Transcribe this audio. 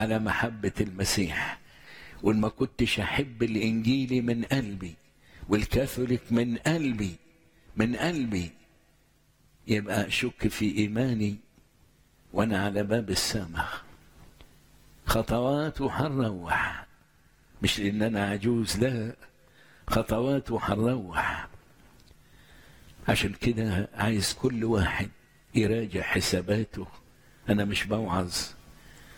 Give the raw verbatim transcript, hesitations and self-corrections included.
على محبة المسيح، وإن ما كنتش أحب الإنجيلي من قلبي والكاثوليك من قلبي من قلبي يبقى أشك في إيماني وأنا على باب السماء. خطوات وهنروح، مش لأن أنا عجوز، لا، خطوات وهنروح. عشان كده عايز كل واحد يراجع حساباته. أنا مش بوعظ،